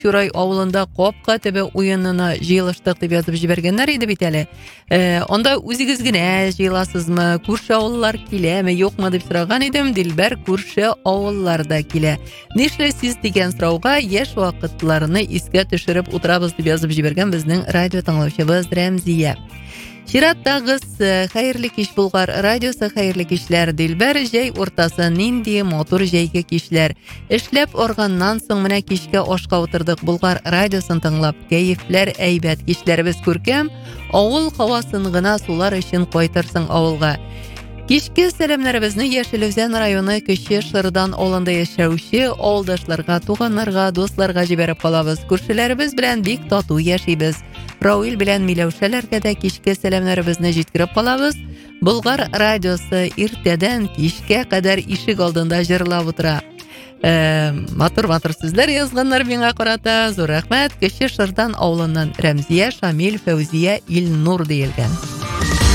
Чурай авылында капка төбе уенына җыелыштык дип язып җибәргәннәр иде бит әле. Анда үзегез генә җыеласызмы? Күрше авыллар киләме, юкмы дип сораган идем. Дилбәр күрше авылларда килә. Нишләсез дигән сорауга яшь вакытларны искә төшереп утырабыз дип язып җибәргән безнең радио тыңлаучыбыз Рәмзия. Чираттагыз хәерле кич Болгар радиосы, хәерле кичләр Дилбәр, җәй уртасы нинди матур җәйге кичләр. Эшләп арганнан соң менә кичкә ашка утырдык Болгар радиосын тыңлап. Кәефләр әйбәт, кичләребез күркәм. Авыл һавасын гына сулар өчен кайтырсың авылга. Кичке сәламнәребезне Яшелүзән районы Кече Шырдан авылында яшәүче авылдашларга, туганнарга, дусларга җибәреп калабыз. Күршеләребез белән бик тату яшибез. Рауил белән Миләүшәләргә дә кичке сәламнәребезне җиткереп калабыз. Болгар радиосы иртәдән кичкә кадәр ишек алдында җырлап утыра. Матур сүзләр язганнар миңа карата. Зур рәхмәт. Кече Шырдан авылыннан Рәмзия, Шамил, Фәүзия, Илнур диелгән.